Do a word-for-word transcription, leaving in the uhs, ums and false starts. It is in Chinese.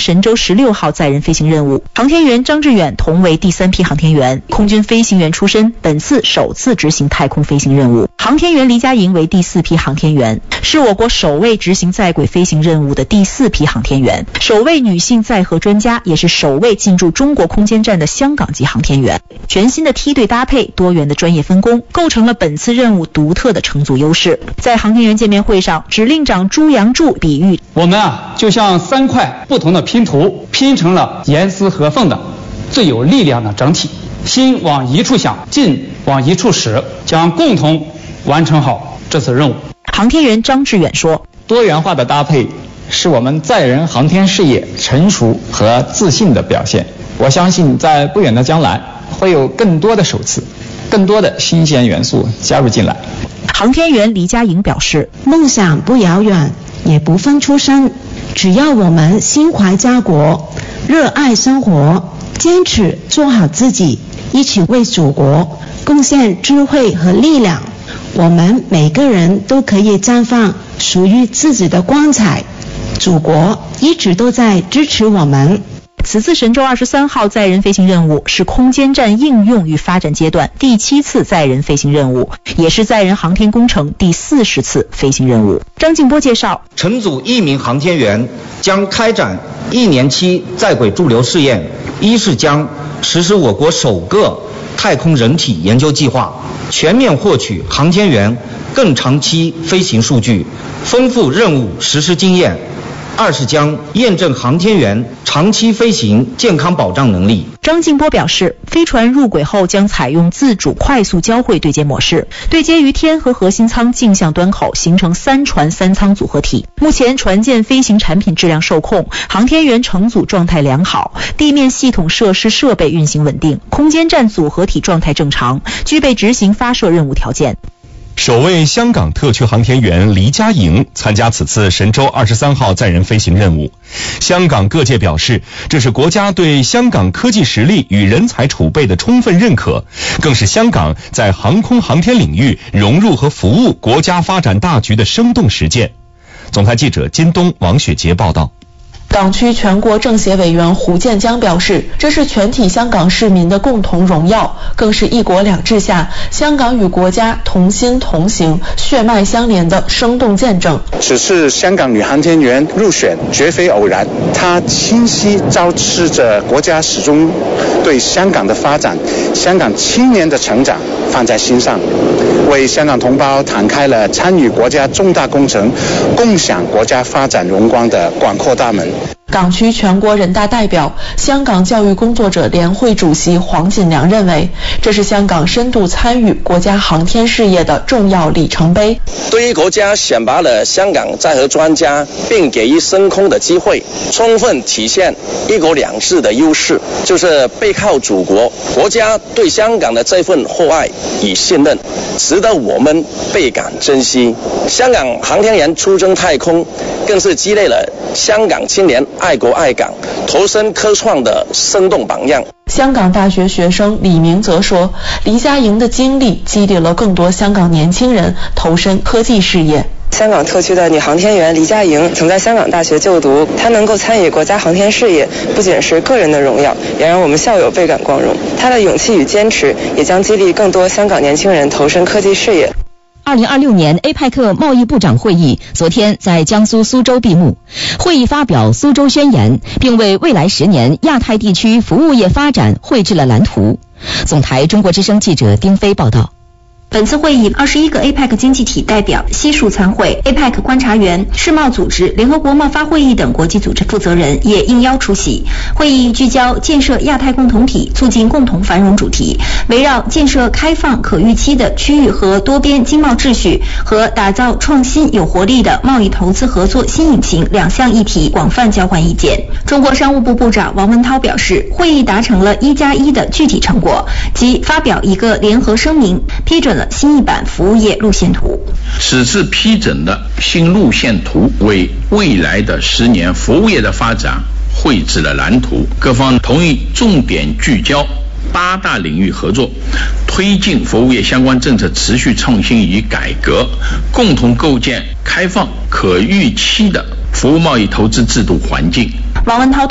神舟十六号载人飞行任务。航天员张志远同为第三批航天员，空军飞行员出身，本次首次执行太空飞行任务。航天员黎佳莹为第四批航天员，是我国首位执行在轨飞行任务的第四批航天员，首位女性载荷专家，也是首位进驻中国空间站的香港籍航天员。全新的梯队搭配，多元的专业分工，构成了本次任务独特的乘组优势。在航天员见面会上，指令长朱阳柱比喻， 我们啊就像三块不同的拼图，拼成了严丝合缝的最有力量的整体，心往一处想，劲往一处使，将共同完成好这次任务。 航天员张志远说， 多元化的搭配是我们载人航天事业成熟和自信的表现。我相信在不远的将来会有更多的首次，更多的新鲜元素加入进来。 航天员黎佳莹表示， 梦想不遥远，也不分出身，只要我们心怀家国，热爱生活，坚持做好自己，一起为祖国贡献智慧和力量，我们每个人都可以绽放属于自己的光彩。祖国一直都在支持我们。 此次神舟二十三号载人飞行任务是空间站应用与发展阶段第七次载人飞行任务，也是载人航天工程第四十次飞行任务。张静波介绍， 乘组一名航天员将开展一年期在轨驻留试验，一是将实施我国首个太空人体研究计划，全面获取航天员更长期飞行数据，丰富任务实施经验；二是将验证航天员长期飞行健康保障能力。 张静波表示，飞船入轨后将采用自主快速交会对接模式，对接于天和核心舱镜像端口，形成三船三舱组合体。目前船舰飞行产品质量受控，航天员乘组状态良好，地面系统设施设备运行稳定，空间站组合体状态正常，具备执行发射任务条件。 首位香港特区航天员黎佳莹参加此次神舟二十三号载人飞行任务。香港各界表示，这是国家对香港科技实力与人才储备的充分认可，更是香港在航空航天领域融入和服务国家发展大局的生动实践。总台记者金东、王雪杰报道。 港区全国政协委员胡建江表示，这是全体香港市民的共同荣耀，更是一国两制下香港与国家同心同行、血脉相连的生动见证。 此次香港女航天员入选绝非偶然，她清晰昭示着国家始终对香港的发展、香港青年的成长放在心上，为香港同胞敞开了参与国家重大工程、共享国家发展荣光的广阔大门。 港区全国人大代表、香港教育工作者联会主席黄锦良认为，这是香港深度参与国家航天事业的重要里程碑。 对于国家选拔了香港载荷专家，并给予升空的机会，充分体现一国两制的优势，就是背靠祖国，国家对香港的这份厚爱与信任，值得我们倍感珍惜。香港航天员出征太空，更是积累了香港青年爱国爱港、投身科创的生动榜样。 香港大学学生李明则说，黎佳莹的经历激励了更多香港年轻人投身科技事业。 香港特区的女航天员黎佳莹曾在香港大学就读，她能够参与国家航天事业，不仅是个人的荣耀，也让我们校友倍感光荣。她的勇气与坚持，也将激励更多香港年轻人投身科技事业。 二零二六年 A P E C 贸易部长会议昨天在江苏苏州闭幕，会议发表苏州宣言，并为未来十年亚太地区服务业发展绘制了蓝图。总台中国之声记者丁飞报道。 本次会议，二十一个 A P E C 经济体代表悉数参会 ，A P E C 观察员、世贸组织、联合国贸发会议等国际组织负责人也应邀出席。会议聚焦建设亚太共同体、促进共同繁荣主题，围绕建设开放可预期的区域和多边经贸秩序和打造创新有活力的贸易投资合作新引擎两项议题广泛交换意见。中国商务部部长王文涛表示，会议达成了一加一的具体成果，即发表一个联合声明，批准了新一版服务业路线图。 此次批准的新路线图为未来的十年服务业的发展绘制了蓝图，各方同意重点聚焦八大领域合作，推进服务业相关政策持续创新与改革，共同构建开放可预期的服务贸易投资制度环境。 王文涛